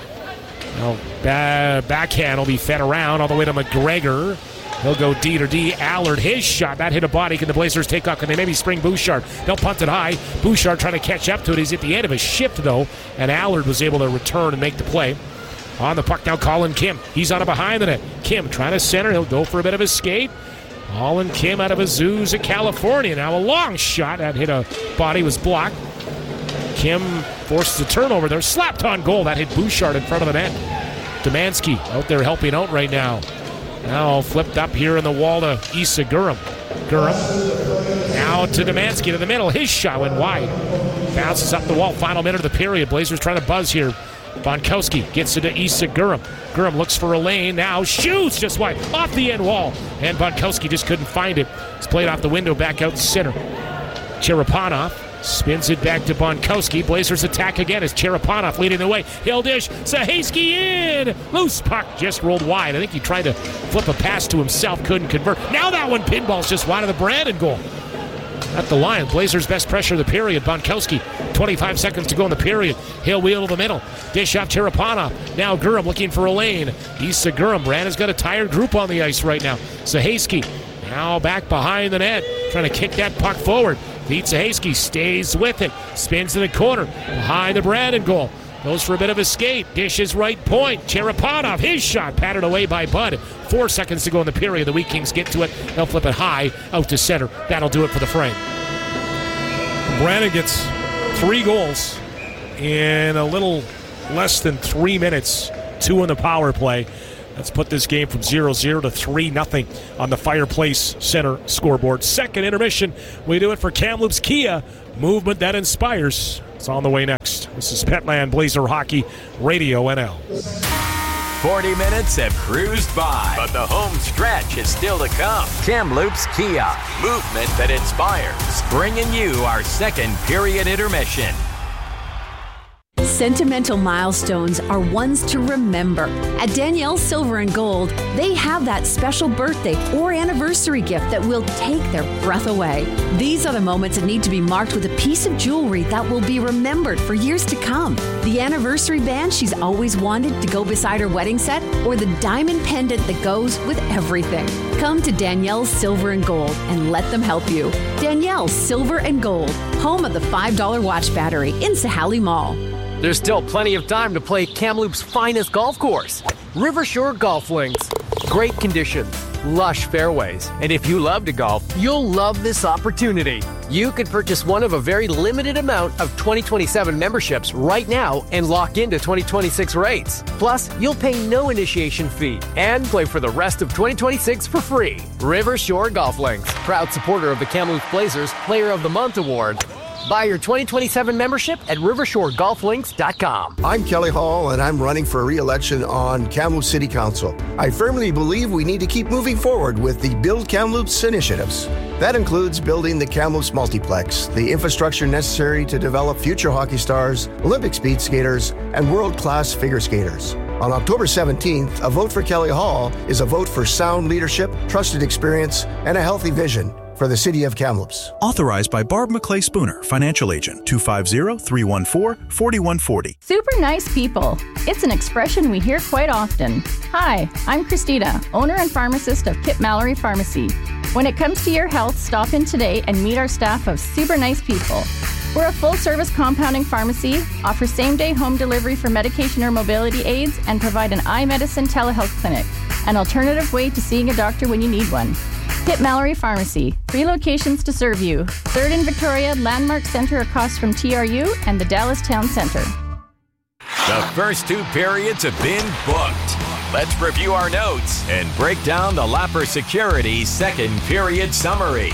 Now ba- backhand will be fed around all the way to McGregor. He'll go D to D. Allard, his shot. That hit a body. Can the Blazers take off? Can they maybe spring Bouchard? They'll punt it high. Bouchard trying to catch up to it. He's at the end of his shift, though, and Allard was able to return and make the play. On the puck now, Colin Kim. He's on it behind the net. Kim trying to center. He'll go for a bit of a skate. Colin Kim out of Azusa, California. Now a long shot. That hit a body, was blocked. Kim forces a turnover there. Slapped on goal. That hit Bouchard in front of the net. Demansky out there helping out right now. Now flipped up here in the wall to Issa Gurham. Gurham now to Demansky to the middle. His shot went wide. Bounces up the wall. Final minute of the period. Blazers trying to buzz here. Bonkowski gets it to Issa Gurham. Gurham looks for a lane. Now shoots just wide off the end wall. And Bonkowski just couldn't find it. It's played off the window back out the center. Cherepanov spins it back to Bonkowski. Blazers attack again as Cherepanov leading the way. He'll dish. Sahaski in. Loose puck just rolled wide. I think he tried to flip a pass to himself. Couldn't convert. Now that one pinballs just wide of the Brandon goal. At the line. Blazers best pressure of the period. Bonkowski. twenty-five seconds to go in the period. He'll wheel to the middle. Dish off Cherepanov. Now Gurham looking for a lane. Issa Gurham. Brandon's got a tired group on the ice right now. Sahaski now back behind the net. Trying to kick that puck forward. Pete Sahaski stays with it. Spins to the corner. Behind the Brandon goal. Goes for a bit of a skate. Dishes right point. Cherepanov, his shot patted away by Bud. Four seconds to go in the period. The Wheat Kings get to it. They'll flip it high out to center. That'll do it for the frame. Brandon gets three goals in a little less than three minutes, two on the power play. Let's put this game from zero zero to three nothing on the Fireplace Center scoreboard. Second intermission. We do it for Kamloops Kia. Movement that inspires. It's on the way next. This is Petland Blazer Hockey Radio N L. forty minutes have cruised by, but the home stretch is still to come. Kamloops Kia. Movement that inspires. Bringing you our second period intermission. Sentimental milestones are ones to remember. At Danielle's Silver and Gold, they have that special birthday or anniversary gift that will take their breath away. These are the moments that need to be marked with a piece of jewelry that will be remembered for years to come. The anniversary band she's always wanted to go beside her wedding set, or the diamond pendant that goes with everything. Come to Danielle's Silver and Gold and let them help you. Danielle's Silver and Gold, home of the five dollar watch battery in Sahali Mall. There's still plenty of time to play Kamloops' finest golf course, Rivershore Golf Links. Great conditions, lush fairways, and if you love to golf, you'll love this opportunity. You could purchase one of a very limited amount of twenty twenty-seven memberships right now and lock into twenty twenty-six rates. Plus, you'll pay no initiation fee and play for the rest of twenty twenty-six for free. Rivershore Golf Links, proud supporter of the Kamloops Blazers Player of the Month Award. Buy your twenty twenty-seven membership at rivershore golf links dot com. I'm Kelly Hall, and I'm running for re-election on Kamloops City Council. I firmly believe we need to keep moving forward with the Build Kamloops initiatives. That includes building the Kamloops Multiplex, the infrastructure necessary to develop future hockey stars, Olympic speed skaters, and world-class figure skaters. On October seventeenth, a vote for Kelly Hall is a vote for sound leadership, trusted experience, and a healthy vision for the city of Kamloops. Authorized by Barb McClay Spooner, Financial Agent, two five zero, three one four, four one four zero. Super nice people. It's an expression we hear quite often. Hi, I'm Christina, owner and pharmacist of Kip Mallory Pharmacy. When it comes to your health, stop in today and meet our staff of super nice people. We're a full-service compounding pharmacy, offer same-day home delivery for medication or mobility aids, and provide an eye medicine telehealth clinic, an alternative way to seeing a doctor when you need one. Kip Mallory Pharmacy, three locations to serve you. Third in Victoria, Landmark Center across from T R U, and the Dallas Town Center. The first two periods have been booked. Let's review our notes and break down the Lapper Security second period summary.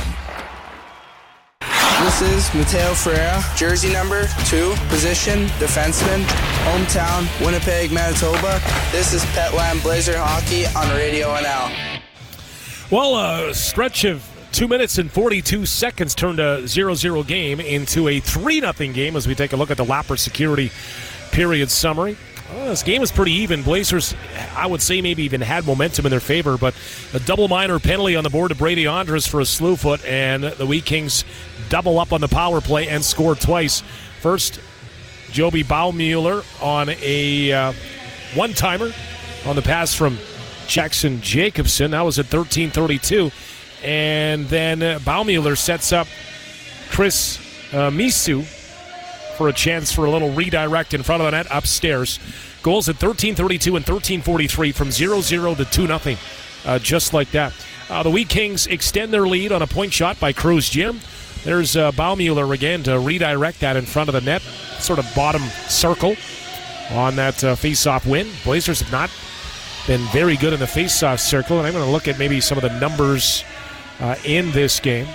This is Mateo Ferreira, jersey number two, position, defenseman, hometown, Winnipeg, Manitoba. This is Petland Blazer Hockey on Radio N L. Well, a stretch of two minutes and forty-two seconds turned a zero zero game into a three nothing game as we take a look at the Lapper Security period summary. Well, this game was pretty even. Blazers, I would say, maybe even had momentum in their favor, but a double minor penalty on the board to Brady Andrus for a slew foot, and the Wheat Kings double up on the power play and score twice. First, Joby Baumüller on a uh, one-timer on the pass from Jackson Jacobson. That was at thirteen thirty-two. And then uh, Baumüller sets up Chris uh, Misu for a chance for a little redirect in front of the net upstairs. Goals at thirteen thirty-two and thirteen forty-three from zero zero to two nothing, uh, just like that. Uh, the Wheat Kings extend their lead on a point shot by Cruz Jim. There's uh, Baumüller again to redirect that in front of the net, sort of bottom circle on that uh, face-off win. Blazers have not been very good in the face-off circle, and I'm going to look at maybe some of the numbers uh, in this game.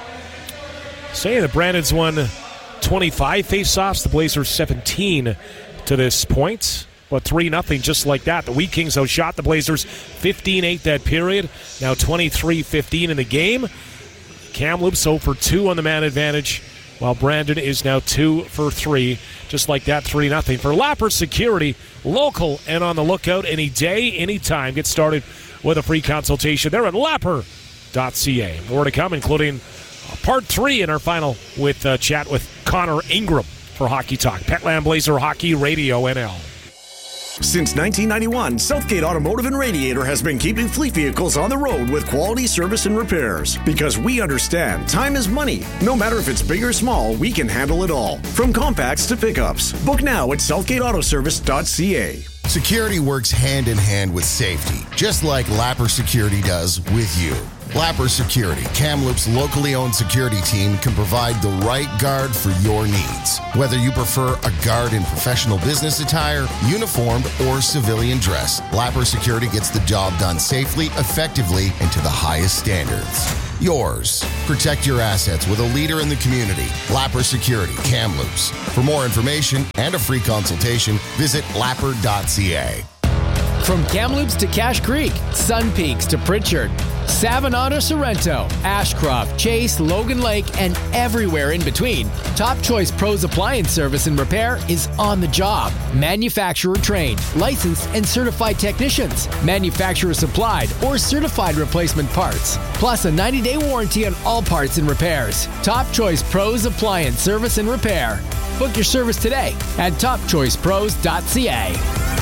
Saying that Brandon's won twenty-five face-offs, the Blazers seventeen to this point, but three nothing just like that. The Wheat Kings outshot the Blazers fifteen eight that period, now twenty-three fifteen in the game. Kamloops zero for two on the man advantage, while Brandon is now two for three, just like that, three nothing. For Lapper Security, local and on the lookout any day, any time. Get started with a free consultation. They're at lapper dot c a. More to come, including part three in our final with uh, chat with Connor Ingram for Hockey Talk. Petland Blazer Hockey Radio N L. Since nineteen ninety-one, Southgate Automotive and Radiator has been keeping fleet vehicles on the road with quality service and repairs. Because we understand time is money. No matter if it's big or small, we can handle it all. From compacts to pickups. Book now at southgate auto service dot c a. Security works hand in hand with safety, just like Lapper Security does with you. Lapper Security, Kamloops' locally owned security team, can provide the right guard for your needs. Whether you prefer a guard in professional business attire, uniformed, or civilian dress, Lapper Security gets the job done safely, effectively, and to the highest standards. Yours. Protect your assets with a leader in the community. Lapper Security, Kamloops. For more information and a free consultation, visit lapper dot c a. From Kamloops to Cache Creek, Sun Peaks to Pritchard, Savannah to Sorrento, Ashcroft, Chase, Logan Lake, and everywhere in between, Top Choice Pros Appliance Service and Repair is on the job. Manufacturer trained, licensed, and certified technicians, manufacturer supplied or certified replacement parts, plus a ninety-day warranty on all parts and repairs. Top Choice Pros Appliance Service and Repair. Book your service today at top choice pros dot c a.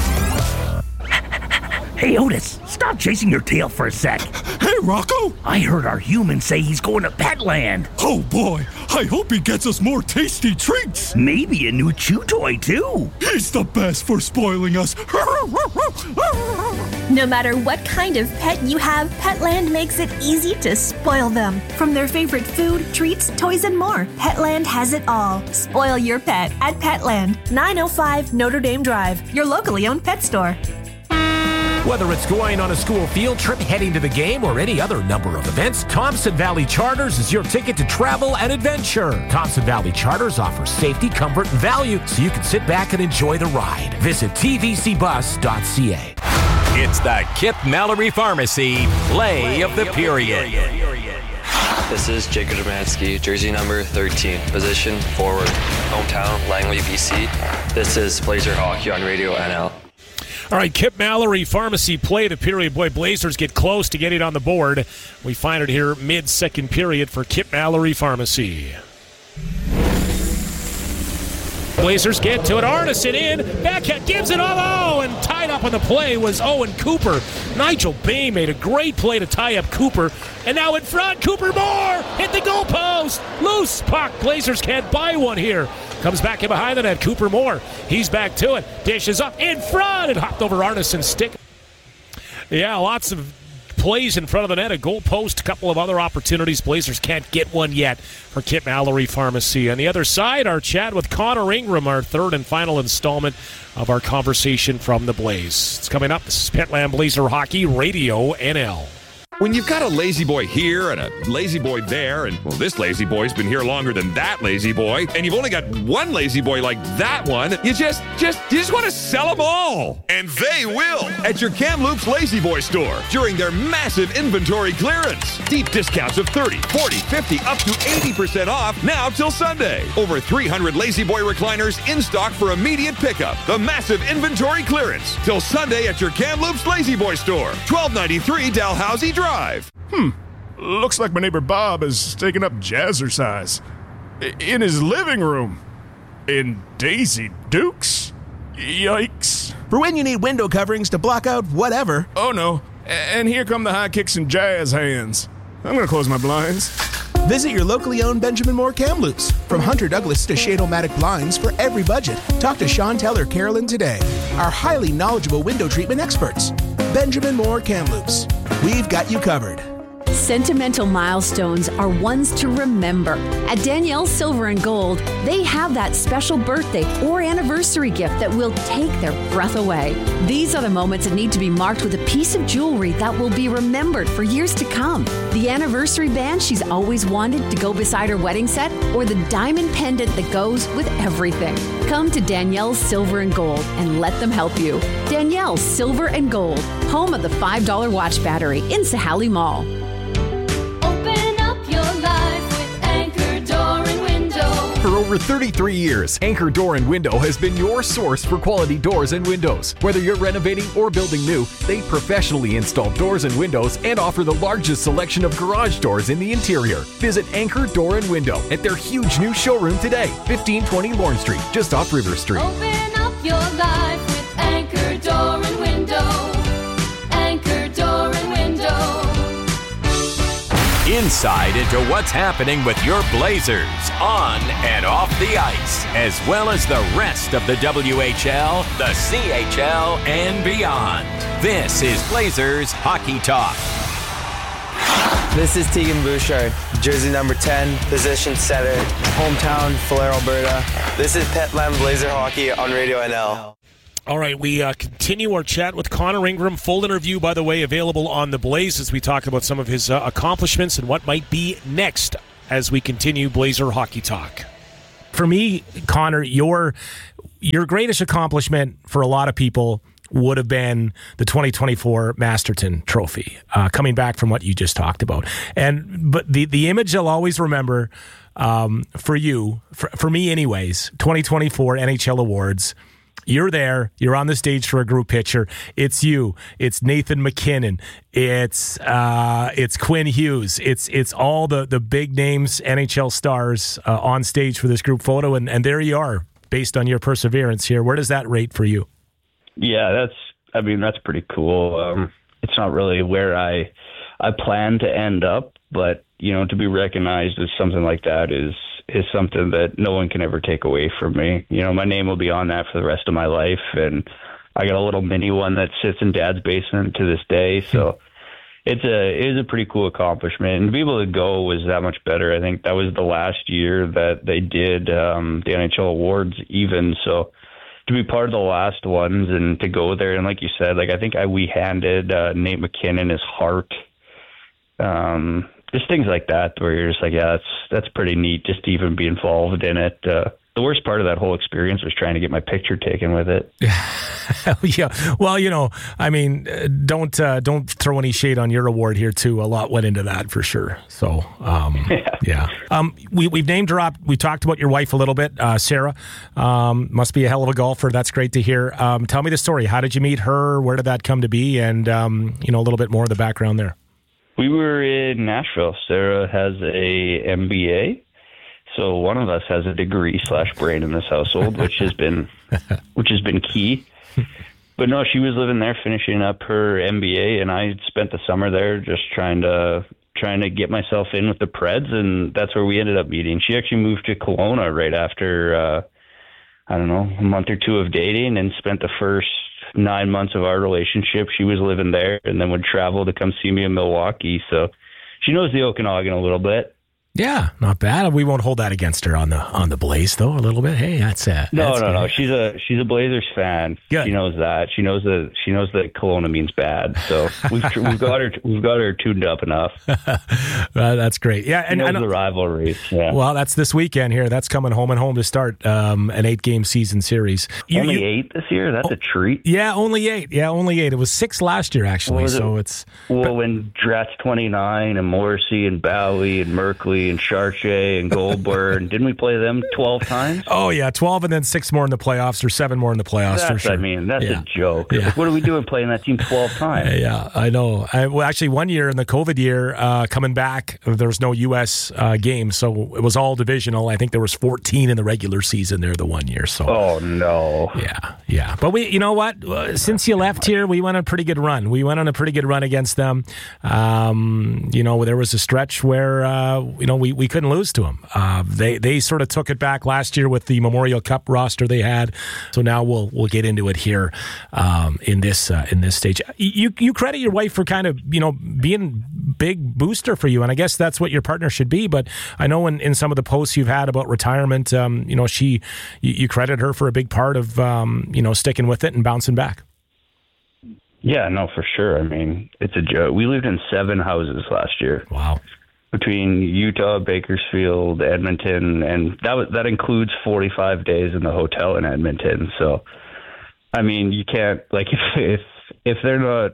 Hey, Otis, stop chasing your tail for a sec. Hey, Rocco! I heard our human say he's going to Petland. Oh, boy. I hope he gets us more tasty treats. Maybe a new chew toy, too. He's the best for spoiling us. No matter what kind of pet you have, Petland makes it easy to spoil them. From their favorite food, treats, toys, and more, Petland has it all. Spoil your pet at Petland, nine oh five Notre Dame Drive, your locally owned pet store. Whether it's going on a school field trip, heading to the game, or any other number of events, Thompson Valley Charters is your ticket to travel and adventure. Thompson Valley Charters offers safety, comfort, and value so you can sit back and enjoy the ride. Visit t v c bus dot c a. It's the Kip Mallory Pharmacy Play of the Period. This is Jacob Dramansky, jersey number thirteen, position forward, hometown Langley, B C. This is Blazer Hockey on Radio N L. All right, Kip Mallory Pharmacy Play the period. Boy, Blazers get close to getting on the board. We find it here mid-second period for Kip Mallory Pharmacy. Blazers get to it. Arneson in. Backhand gives it all. Oh, and tied up on the play was Owen Cooper. Nigel Bain made a great play to tie up Cooper. And now in front, Cooper Moore hit the goalpost. Loose puck. Blazers can't buy one here. Comes back in behind the net. Cooper Moore. He's back to it. Dishes up in front and hopped over Arneson's stick. Yeah, lots of plays in front of the net. A goal post. A couple of other opportunities. Blazers can't get one yet for Kip Mallory Pharmacy. On the other side, our chat with Connor Ingram, our third and final installment of our conversation from the Blaze. It's coming up. This is Petland Blazer Hockey Radio N L. When you've got a lazy boy here and a lazy boy there, and, well, this lazy boy's been here longer than that lazy boy, and you've only got one lazy boy like that one, you just, just, you just want to sell them all. And they will at your Kamloops Lazy Boy store during their massive inventory clearance. Deep discounts of thirty, forty, fifty, up to eighty percent off now till Sunday. Over three hundred Lazy Boy recliners in stock for immediate pickup. The massive inventory clearance till Sunday at your Kamloops Lazy Boy store, twelve ninety-three Dalhousie Drive. Hmm. Looks like my neighbor Bob is taking up jazzercise. In his living room. In Daisy Dukes? Yikes. For when you need window coverings to block out whatever. Oh no. And here come the high kicks and jazz hands. I'm gonna close my blinds. Visit your locally owned Benjamin Moore Kamloops. From Hunter Douglas to Shade-O-Matic blinds for every budget. Talk to Chantel or Carolyn today. Our highly knowledgeable window treatment experts. Benjamin Moore Kamloops. We've got you covered. Sentimental milestones are ones to remember. At Danielle Silver and Gold, they have that special birthday or anniversary gift that will take their breath away. These are the moments that need to be marked with a piece of jewelry that will be remembered for years to come. The anniversary band she's always wanted to go beside her wedding set, or the diamond pendant that goes with everything. Come to Danielle's Silver and Gold and let them help you. Danielle's Silver and Gold, home of the five dollar watch battery in Sahali Mall. For over thirty-three years, Anchor Door and Window has been your source for quality doors and windows. Whether you're renovating or building new, they professionally install doors and windows and offer the largest selection of garage doors in the interior. Visit Anchor Door and Window at their huge new showroom today, fifteen twenty Lorne Street, just off River Street. Open up your life with Anchor Door and Window. Anchor Door and Window. Insight into what's happening with your Blazers on and off the ice, as well as the rest of the W H L, the C H L, and beyond. This is Blazers Hockey Talk. This is Tegan Bouchard, jersey number ten, position center, hometown, Falais, Alberta. This is Petland Blazer Hockey on Radio N L. All right, we uh, continue our chat with Connor Ingram. Full interview, by the way, available on The Blaze as we talk about some of his uh, accomplishments and what might be next as we continue Blazer Hockey Talk. For me, Connor, your your greatest accomplishment for a lot of people would have been the twenty twenty-four Masterton Trophy, uh, coming back from what you just talked about. And but the, the image I'll always remember um, for you, for, for me anyways, twenty twenty-four N H L Awards, you're there, you're on the stage for a group picture. It's you, it's Nathan MacKinnon, it's uh, it's Quinn Hughes, it's it's all the, the big names, N H L stars uh, on stage for this group photo, and, and there you are, based on your perseverance here. Where does that rate for you? Yeah, that's, I mean, that's pretty cool. Um, it's not really where I, I plan to end up, but, you know, to be recognized as something like that is, is something that no one can ever take away from me. You know, my name will be on that for the rest of my life. And I got a little mini one that sits in Dad's basement to this day. So it's a, it is a pretty cool accomplishment. And to be able to go was that much better. I think that was the last year that they did um, the N H L Awards even. So, to be part of the last ones and to go there, and like you said, like I think I we handed uh, Nate MacKinnon his heart, um, just things like that where you're just like, yeah, that's that's pretty neat just to even be involved in it. Uh, the worst part of that whole experience was trying to get my picture taken with it. Yeah, well, you know, I mean, don't uh, don't throw any shade on your award here too. A lot went into that for sure. So, um, yeah, yeah. Um, we we've name dropped. We talked about your wife a little bit, uh, Sarah. Um, must be a hell of a golfer. That's great to hear. Um, tell me the story. How did you meet her? Where did that come to be? And um, you know, a little bit more of the background there. We were in Nashville. Sarah has a M B A. So one of us has a degree slash brain in this household, which has been, which has been key. But no, she was living there, finishing up her M B A, and I spent the summer there just trying to trying to get myself in with the Preds, and that's where we ended up meeting. She actually moved to Kelowna right after, uh, I don't know, a month or two of dating, and spent the first nine months of our relationship. She was living there, and then would travel to come see me in Milwaukee. So she knows the Okanagan a little bit. Yeah, not bad. We won't hold that against her on the on the Blaze, though. A little bit. Hey, that's uh, no, that's no, good. no. She's a she's a Blazers fan. Good. She knows that. She knows that. She knows that Kelowna means bad. So we've we've got her we've got her tuned up enough. uh, that's great. Yeah, she and, knows and the rivalries. Yeah. Well, that's this weekend here. That's coming home and home to start um, an eight game season series. You, only you, eight this year. That's oh, a treat. Yeah, only eight. Yeah, only eight. It was six last year actually. So it? it's well but, when Drat's twenty-nine and Morrissey and Bowie and Merkley and Chartier and Goldberg, didn't we play them twelve times? Oh yeah, twelve, and then six more in the playoffs, or seven more in the playoffs. That's, for sure. I mean, that's yeah. a joke. Yeah. Like, what are we doing playing that team twelve times? Yeah, I know. I, well, actually, one year in the COVID year, uh, coming back, there was no U S uh, game, so it was all divisional. I think there was fourteen in the regular season there the one year. So, oh no, yeah, yeah. But we, you know what? Uh, since you left here, we went on a pretty good run. We went on a pretty good run against them. Um, you know, there was a stretch where uh, you know we, we couldn't lose to them. Uh, they they sort of took it back last year with the Memorial Cup roster they had. So now we'll we'll get into it here um, in this uh, in this stage. You you credit your wife for kind of you know being big booster for you, and I guess that's what your partner should be. But I know in, in some of the posts you've had about retirement, um, you know she you, you credit her for a big part of um, you know sticking with it and bouncing back. Yeah, no, for sure. I mean, it's a joke. We lived in seven houses last year. Wow. Between Utah, Bakersfield, Edmonton, and that was, that includes forty-five days in the hotel in Edmonton. So, I mean, you can't, like, if if if they're not,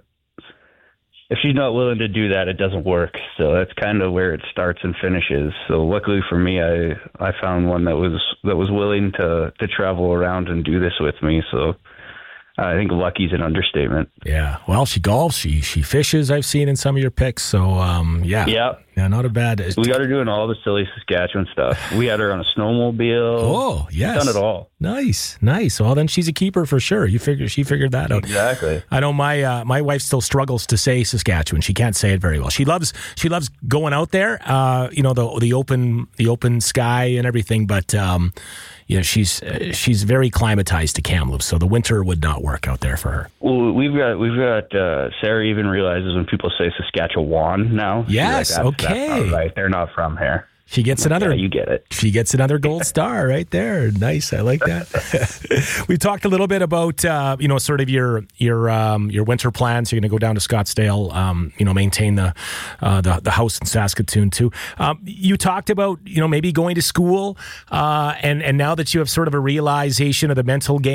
if she's not willing to do that, it doesn't work. So that's kind of where it starts and finishes. So luckily for me, I I found one that was that was willing to to travel around and do this with me. So I think lucky's an understatement. Yeah. Well, she golfs, she she fishes, I've seen in some of your pics. So, um, yeah. Yeah. Yeah, not a bad... We got her doing all the silly Saskatchewan stuff. We had her on a snowmobile. Oh, yes. Done it all. Nice, nice. Well, then she's a keeper for sure. You figure She figured that out. Exactly. I know my uh, my wife still struggles to say Saskatchewan. She can't say it very well. She loves she loves going out there, uh, you know, the the open the open sky and everything, but... Um, you know, she's uh, she's very climatized to Kamloops, so the winter would not work out there for her. Well, we've got we've got uh, Sarah even realizes when people say Saskatchewan now. Yes, she's like, that's, okay. That's not right. They're not from here. She gets another. Yeah, you get it. She gets another gold star right there. Nice, I like that. We talked a little bit about uh, you know sort of your your um, your winter plans. You're going to go down to Scottsdale, um, you know, maintain the, uh, the the house in Saskatoon too. Um, you talked about you know maybe going to school, uh, and and now that you have sort of a realization of the mental game.